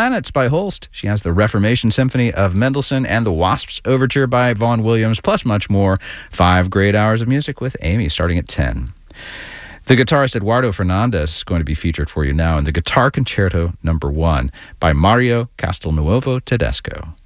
Planets by Holst. She has the Reformation Symphony of Mendelssohn and the Wasps Overture by Vaughan Williams, plus much more. 5 great hours of music with Amy starting at 10. The guitarist Eduardo Fernandez is going to be featured for you now in the Guitar Concerto No. 1 by Mario Castelnuovo Tedesco.